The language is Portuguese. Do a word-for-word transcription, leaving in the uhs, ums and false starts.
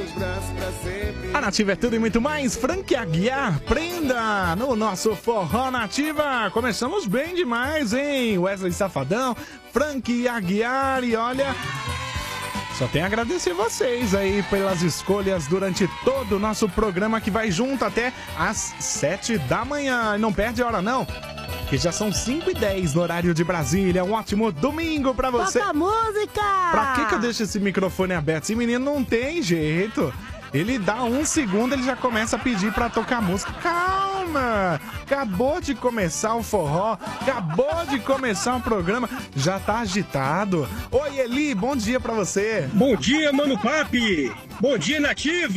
A Nativa é tudo e muito mais. Frank Aguiar, prenda no nosso Forró Nativa. Começamos bem demais, hein? Wesley Safadão, Frank Aguiar e olha... Só tenho a agradecer vocês aí pelas escolhas durante todo o nosso programa que vai junto até às sete da manhã. E não perde a hora não, que já são cinco e dez no horário de Brasília. Um ótimo domingo pra você. Toca música! Pra que que eu deixo esse microfone aberto? Esse menino não tem jeito. Ele dá um segundo, ele já começa a pedir pra tocar música. Calma! Acabou de começar o forró, acabou de começar o programa, já tá agitado. Oi, Eli, bom dia pra você. Bom dia, Mano Papi. Bom dia, Nativa.